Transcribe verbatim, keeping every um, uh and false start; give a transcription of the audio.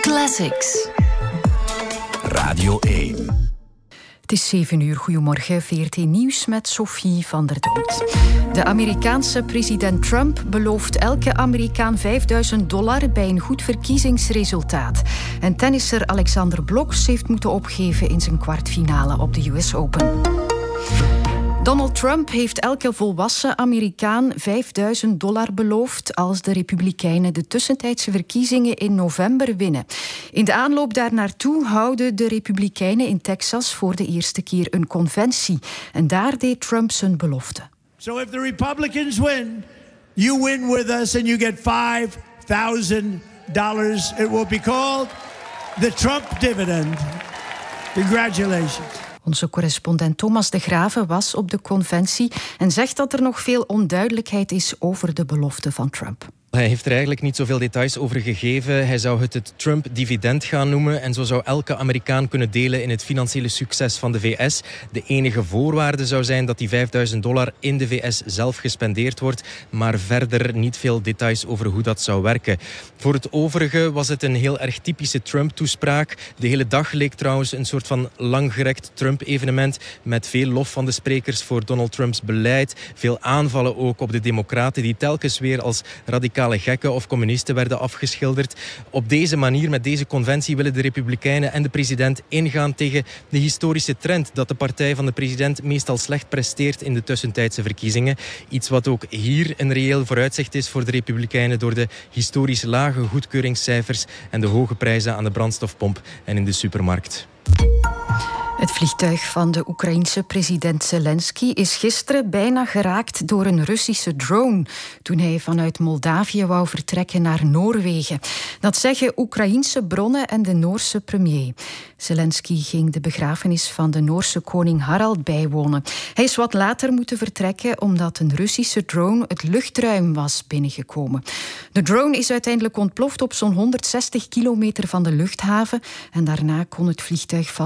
Classics. Radio één. Het is zeven uur. Goedemorgen, V R T Nieuws met Sophie van der Dood. De Amerikaanse president Trump belooft elke Amerikaan vijfduizend dollar bij een goed verkiezingsresultaat. En tennisser Alexander Bloks heeft moeten opgeven in zijn kwartfinale op de U S Open. Donald Trump heeft elke volwassen Amerikaan vijfduizend dollar beloofd als de Republikeinen de tussentijdse verkiezingen in november winnen. In de aanloop daarnaartoe houden de Republikeinen in Texas voor de eerste keer een conventie. En daar deed Trump zijn belofte. So if the Republicans win, you win with us and you get five thousand dollars. It will be called the Trump dividend. Congratulations. Onze correspondent Thomas de Graven was op de conventie en zegt dat er nog veel onduidelijkheid is over de belofte van Trump. Hij heeft er eigenlijk niet zoveel details over gegeven. Hij zou het het Trump-dividend gaan noemen en zo zou elke Amerikaan kunnen delen in het financiële succes van de V S. De enige voorwaarde zou zijn dat die vijfduizend dollar in de V S zelf gespendeerd wordt, maar verder niet veel details over hoe dat zou werken. Voor het overige was het een heel erg typische Trump-toespraak. De hele dag leek trouwens een soort van langgerekt Trump-evenement met veel lof van de sprekers voor Donald Trumps beleid. Veel aanvallen ook op de democraten die telkens weer als radicaal gekken of communisten werden afgeschilderd. Op deze manier, met deze conventie, willen de Republikeinen en de president ingaan tegen de historische trend dat de partij van de president meestal slecht presteert in de tussentijdse verkiezingen. Iets wat ook hier een reëel vooruitzicht is voor de Republikeinen door de historisch lage goedkeuringscijfers en de hoge prijzen aan de brandstofpomp en in de supermarkt. Het vliegtuig van de Oekraïense president Zelensky is gisteren bijna geraakt door een Russische drone toen hij vanuit Moldavië wou vertrekken naar Noorwegen. Dat zeggen Oekraïense bronnen en de Noorse premier. Zelensky ging de begrafenis van de Noorse koning Harald bijwonen. Hij is wat later moeten vertrekken omdat een Russische drone het luchtruim was binnengekomen. De drone is uiteindelijk ontploft op zo'n honderdzestig kilometer van de luchthaven en daarna kon het vliegtuig van